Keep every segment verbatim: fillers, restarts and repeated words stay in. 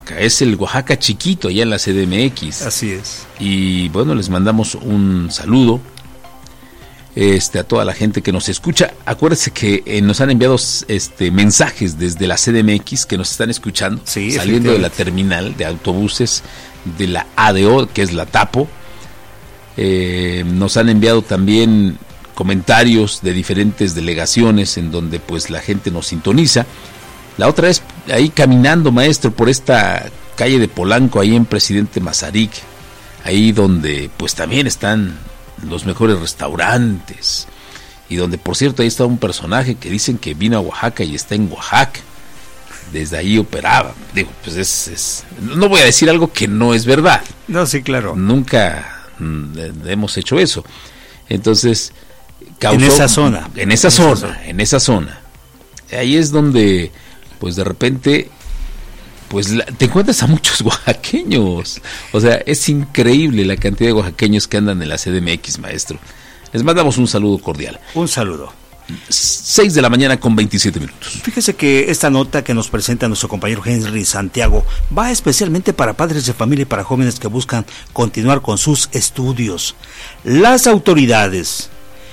Oaxaca, es el Oaxaca chiquito allá en la C D M X. Así es. Y bueno, les mandamos un saludo este, a toda la gente que nos escucha. Acuérdense que eh, nos han enviado este, mensajes desde la C D M X que nos están escuchando, sí, saliendo de la terminal de autobuses de la A D O, que es la Tapo. Eh, nos han enviado también comentarios de diferentes delegaciones en donde pues la gente nos sintoniza. La otra vez ahí caminando, maestro, por esta calle de Polanco, ahí en Presidente Mazarik, ahí donde pues también están los mejores restaurantes, y donde por cierto ahí está un personaje que dicen que vino a Oaxaca y está en Oaxaca, desde ahí operaba. Digo, pues es, es no voy a decir algo que no es verdad. No, sí, claro. Nunca mm, hemos hecho eso. Entonces, causó, en esa zona. En esa en zona, esa zona. en esa zona. Ahí es donde pues de repente pues la, te encuentras a muchos oaxaqueños. O sea, es increíble la cantidad de oaxaqueños que andan en la C D M X, maestro. Les mandamos un saludo cordial. Un saludo. seis de la mañana con veintisiete minutos. Fíjese que esta nota que nos presenta nuestro compañero Henry Santiago va especialmente para padres de familia y para jóvenes que buscan continuar con sus estudios. Las autoridades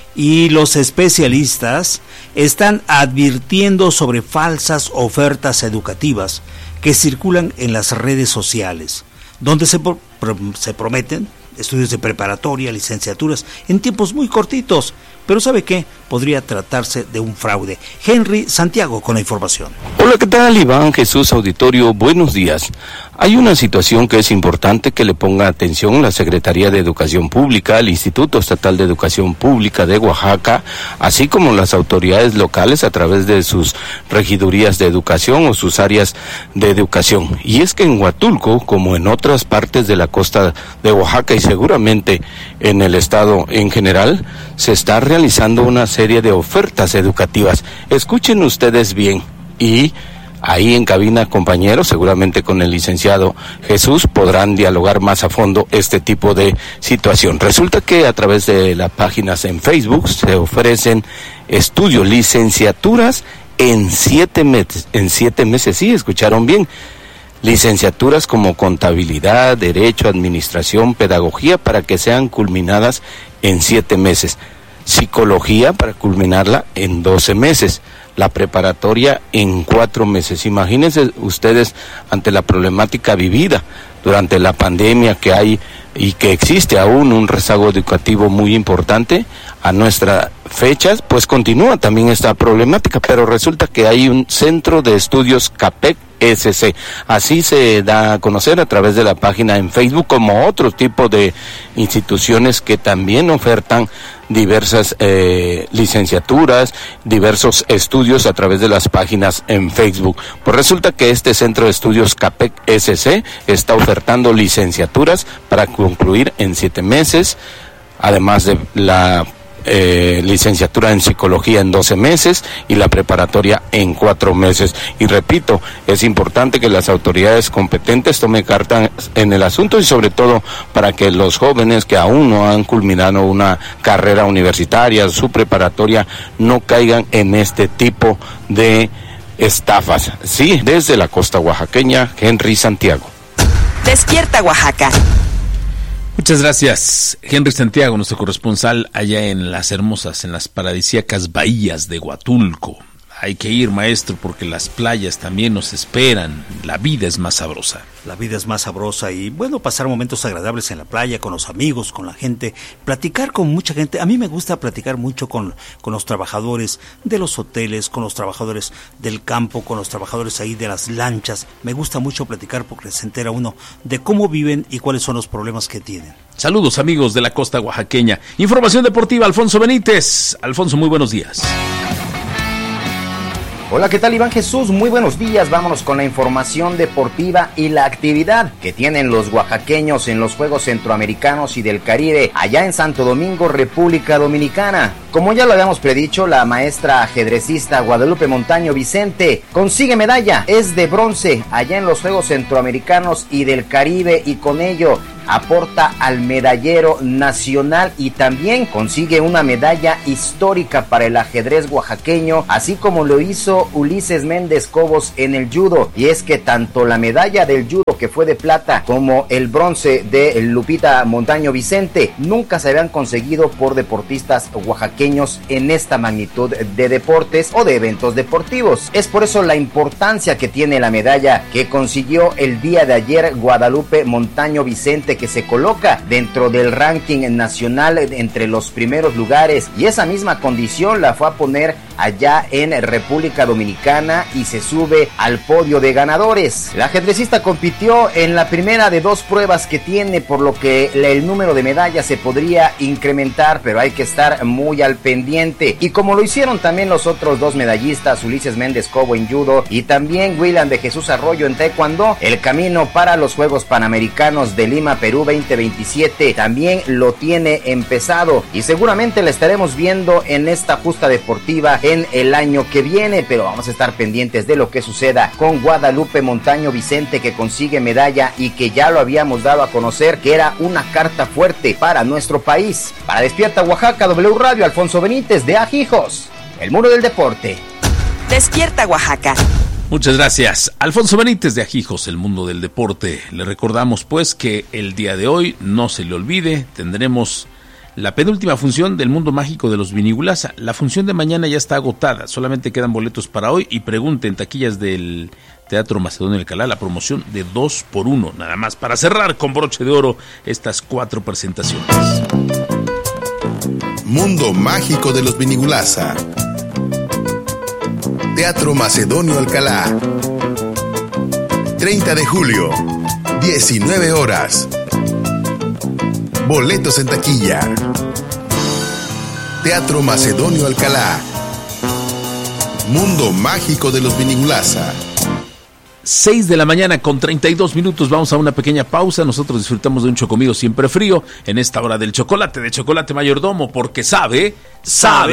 y los especialistas están advirtiendo sobre falsas ofertas educativas que circulan en las redes sociales, donde se, pro- se prometen estudios de preparatoria, licenciaturas, en tiempos muy cortitos. Pero ¿sabe qué? Podría tratarse de un fraude. Henry Santiago con la información. Hola, ¿qué tal, Iván Jesús Auditorio? Buenos días. Hay una situación que es importante que le ponga atención la Secretaría de Educación Pública, el Instituto Estatal de Educación Pública de Oaxaca, así como las autoridades locales a través de sus regidurías de educación o sus áreas de educación. Y es que en Huatulco, como en otras partes de la costa de Oaxaca y seguramente en el estado en general, se está realizando una serie de ofertas educativas. Escuchen ustedes bien, y ahí en cabina, compañeros, seguramente con el licenciado Jesús podrán dialogar más a fondo este tipo de situación. Resulta que a través de las páginas en Facebook se ofrecen estudios, licenciaturas en siete meses, en siete meses, sí, escucharon bien. Licenciaturas como contabilidad, derecho, administración, pedagogía, para que sean culminadas en siete meses. Psicología, para culminarla en doce meses. La preparatoria en cuatro meses. Imagínense ustedes ante la problemática vivida durante la pandemia que hay y que existe aún un rezago educativo muy importante a nuestras fechas, pues continúa también esta problemática, pero resulta que hay un centro de estudios CAPEC S C, así se da a conocer a través de la página en Facebook, como otro tipo de instituciones que también ofertan diversas eh, licenciaturas, diversos estudios a través de las páginas en Facebook. Pues resulta que este centro de estudios CAPEC S C está ofertando licenciaturas para concluir en siete meses, además de la Eh, licenciatura en psicología en doce meses y la preparatoria en cuatro meses. Y repito, es importante que las autoridades competentes tomen carta en el asunto, y sobre todo para que los jóvenes que aún no han culminado una carrera universitaria, su preparatoria, no caigan en este tipo de estafas. Sí, desde la costa oaxaqueña, Henry Santiago. Despierta Oaxaca. Muchas gracias, Henry Santiago, nuestro corresponsal allá en las hermosas, en las paradisíacas bahías de Huatulco. Hay que ir, maestro, porque las playas también nos esperan. La vida es más sabrosa. La vida es más sabrosa y, bueno, pasar momentos agradables en la playa, con los amigos, con la gente, platicar con mucha gente. A mí me gusta platicar mucho con, con los trabajadores de los hoteles, con los trabajadores del campo, con los trabajadores ahí de las lanchas. Me gusta mucho platicar porque se entera uno de cómo viven y cuáles son los problemas que tienen. Saludos, amigos de la costa oaxaqueña. Información deportiva, Alfonso Benítez. Alfonso, muy buenos días. Hola, ¿qué tal, Iván Jesús? Muy buenos días. Vámonos con la información deportiva y la actividad que tienen los oaxaqueños en los Juegos Centroamericanos y del Caribe allá en Santo Domingo, República Dominicana. Como ya lo habíamos predicho, la maestra ajedrecista Guadalupe Montaño Vicente consigue medalla, es de bronce allá en los Juegos Centroamericanos y del Caribe, y con ello aporta al medallero nacional y también consigue una medalla histórica para el ajedrez oaxaqueño, así como lo hizo Ulises Méndez Cobos en el judo. Y es que tanto la medalla del judo, que fue de plata, como el bronce de Lupita Montaño Vicente nunca se habían conseguido por deportistas oaxaqueños en esta magnitud de deportes o de eventos deportivos. Es por eso la importancia que tiene la medalla que consiguió el día de ayer Guadalupe Montaño Vicente, que se coloca dentro del ranking nacional entre los primeros lugares, y esa misma condición la fue a poner allá en República Dominicana y se sube al podio de ganadores. La ajedrecista compitió en la primera de dos pruebas que tiene, por lo que el número de medallas se podría incrementar, pero hay que estar muy al pendiente. Y como lo hicieron también los otros dos medallistas, Ulises Méndez Cobo en judo y también William de Jesús Arroyo en taekwondo, el camino para los Juegos Panamericanos de Lima, Perú veinte veintisiete también lo tiene empezado y seguramente la estaremos viendo en esta justa deportiva en el año que viene, pero vamos a estar pendientes de lo que suceda con Guadalupe Montaño Vicente, que consigue medalla y que ya lo habíamos dado a conocer que era una carta fuerte para nuestro país. Para Despierta Oaxaca, W Radio, Alfonso Benítez de Ajijos, el Muro del Deporte. Despierta Oaxaca. Muchas gracias, Alfonso Benítez de Ajijos, el Mundo del Deporte. Le recordamos pues que el día de hoy, no se le olvide, tendremos la penúltima función del Mundo Mágico de los Vinigulasa. La función de mañana ya está agotada, solamente quedan boletos para hoy y pregunte en taquillas del Teatro Macedonio Alcalá la promoción de dos por uno, nada más para cerrar con broche de oro estas cuatro presentaciones. Mundo Mágico de los Vinigulasa. Teatro Macedonio Alcalá. treinta de julio, diecinueve horas. Boletos en taquilla. Teatro Macedonio Alcalá. Mundo Mágico de los Vinigulasa. seis de la mañana con treinta y dos minutos, vamos a una pequeña pausa. Nosotros disfrutamos de un Chocomilk siempre frío en esta hora del chocolate, de Chocolate Mayordomo, porque sabe, sabe...